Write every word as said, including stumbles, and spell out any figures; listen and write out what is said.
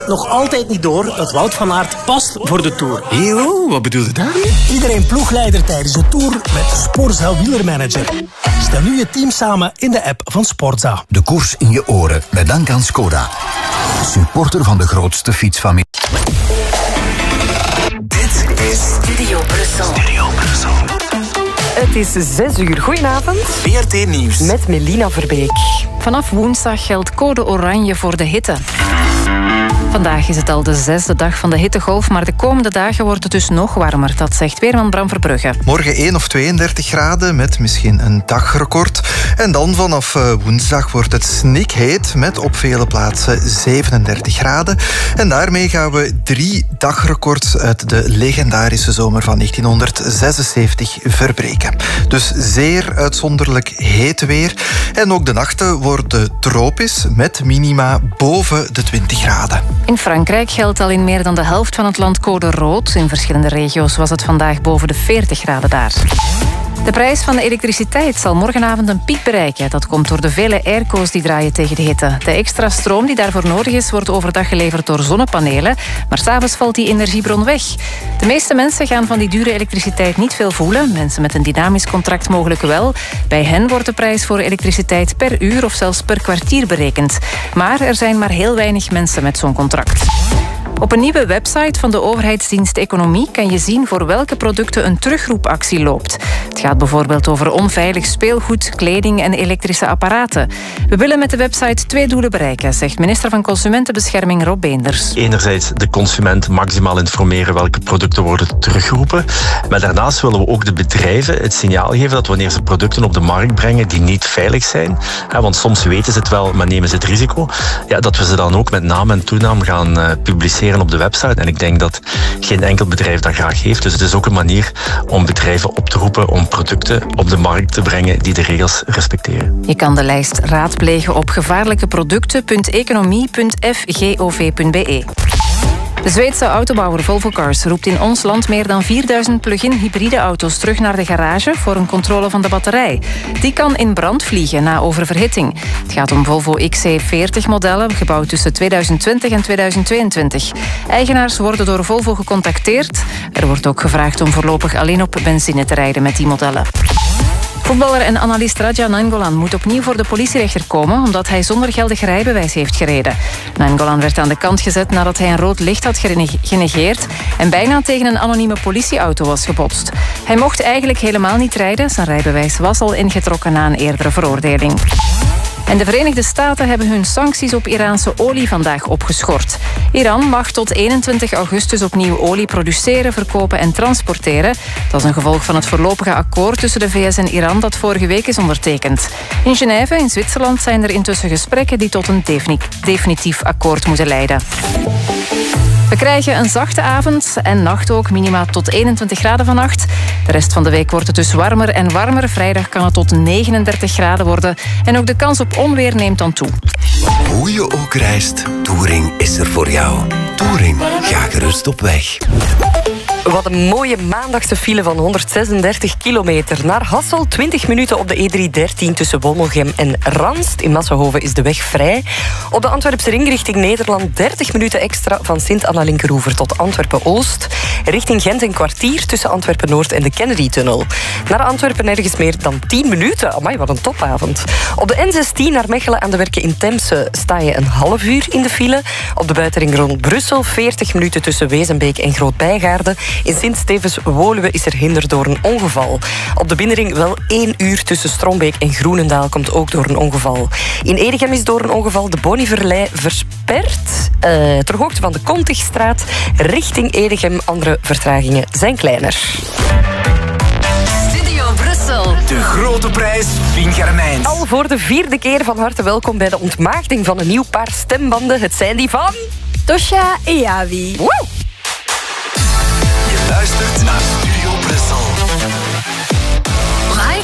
Nog altijd niet door dat Wout van Aert past voor de Tour. Yo, wat bedoel je daar? Iedereen ploegleider tijdens de Tour met Sporza wielermanager. Stel nu je team samen in de app van Sporza. De koers in je oren, met dank aan Skoda. Supporter van de grootste fietsfamilie. Dit is Studio Brussel. Studio Brussel. Het is zes uur. Goedenavond. V R T Nieuws. Met Melina Verbeek. Vanaf woensdag geldt code oranje voor de hitte. Vandaag is het al de zesde dag van de hittegolf, maar de komende dagen wordt het dus nog warmer. Dat zegt weerman Bram Verbrugge. Morgen één of tweeëndertig graden met misschien een dagrecord. En dan vanaf woensdag wordt het snikheet met op vele plaatsen zevenendertig graden. En daarmee gaan we drie dagrecords uit de legendarische zomer van negentienhonderdzesenzeventig verbreken. Dus zeer uitzonderlijk heet weer. En ook de nachten worden tropisch met minima boven de twintig graden. In Frankrijk geldt al in meer dan de helft van het land code rood. In verschillende regio's was het vandaag boven de veertig graden daar. De prijs van de elektriciteit zal morgenavond een piek bereiken. Dat komt door de vele airco's die draaien tegen de hitte. De extra stroom die daarvoor nodig is, wordt overdag geleverd door zonnepanelen. Maar 's avonds valt die energiebron weg. De meeste mensen gaan van die dure elektriciteit niet veel voelen. Mensen met een dynamisch contract mogelijk wel. Bij hen wordt de prijs voor elektriciteit per uur of zelfs per kwartier berekend. Maar er zijn maar heel weinig mensen met zo'n contract. Op een nieuwe website van de overheidsdienst Economie kan je zien voor welke producten een terugroepactie loopt. Het gaat bijvoorbeeld over onveilig speelgoed, kleding en elektrische apparaten. We willen met de website twee doelen bereiken, zegt minister van Consumentenbescherming Rob Beenders. Enerzijds de consument maximaal informeren welke producten worden teruggeroepen. Maar daarnaast willen we ook de bedrijven het signaal geven dat wanneer ze producten op de markt brengen die niet veilig zijn, want soms weten ze het wel, maar nemen ze het risico, ja, dat we ze dan ook met naam en toenaam gaan uh, publiceren op de website. En ik denk dat geen enkel bedrijf dat graag heeft. Dus het is ook een manier om bedrijven op te roepen om producten op de markt te brengen die de regels respecteren. Je kan de lijst raadplegen op gevaarlijkeproducten punt economie punt f g o v punt b e. De Zweedse autobouwer Volvo Cars roept in ons land meer dan vierduizend plug-in hybride auto's terug naar de garage voor een controle van de batterij. Die kan in brand vliegen na oververhitting. Het gaat om Volvo X C veertig modellen, gebouwd tussen tweeduizend twintig en tweeduizend tweeëntwintig. Eigenaars worden door Volvo gecontacteerd. Er wordt ook gevraagd om voorlopig alleen op benzine te rijden met die modellen. Voetballer en analist Radja Nainggolan moet opnieuw voor de politierechter komen omdat hij zonder geldig rijbewijs heeft gereden. Nainggolan werd aan de kant gezet nadat hij een rood licht had genegeerd en bijna tegen een anonieme politieauto was gebotst. Hij mocht eigenlijk helemaal niet rijden. Zijn rijbewijs was al ingetrokken na een eerdere veroordeling. En de Verenigde Staten hebben hun sancties op Iraanse olie vandaag opgeschort. Iran mag tot eenentwintig augustus opnieuw olie produceren, verkopen en transporteren. Dat is een gevolg van het voorlopige akkoord tussen de V S en Iran dat vorige week is ondertekend. In Genève, in Zwitserland, zijn er intussen gesprekken die tot een definitief akkoord moeten leiden. We krijgen een zachte avond en nacht ook, minima tot eenentwintig graden vannacht. De rest van de week wordt het dus warmer en warmer. Vrijdag kan het tot negenendertig graden worden. En ook de kans op onweer neemt dan toe. Hoe je ook reist, Touring is er voor jou. Touring, ga gerust op weg. Wat een mooie maandagse file van honderdzesendertig kilometer. Naar Hassel, twintig minuten op de E driehonderddertien tussen Wommelgem en Ranst. In Massenhoven is de weg vrij. Op de Antwerpse ring richting Nederland dertig minuten extra van Sint-Anna-Linkeroever tot Antwerpen-Oost. Richting Gent een kwartier tussen Antwerpen-Noord en de Kennedy-tunnel. Naar Antwerpen nergens meer dan tien minuten. Amai, wat een topavond. Op de N zestien naar Mechelen aan de Werken in Temse sta je een half uur in de file. Op de buitenring rond Brussel veertig minuten tussen Wezenbeek en Groot-Bijgaarde. In Sint-Stevens-Woluwe is er hinder door een ongeval. Op de binnenring wel één uur tussen Strombeek en Groenendaal komt ook door een ongeval. In Edegem is door een ongeval de Boniverlei versperd. Uh, ter hoogte van de Kontigstraat richting Edegem. Andere vertragingen zijn kleiner. Studio Brussel. De grote prijs Vinger-Mijns. Al voor de vierde keer van harte welkom bij de ontmaagding van een nieuw paar stembanden. Het zijn die van... Tosha en Javi. Woe! Je luistert naar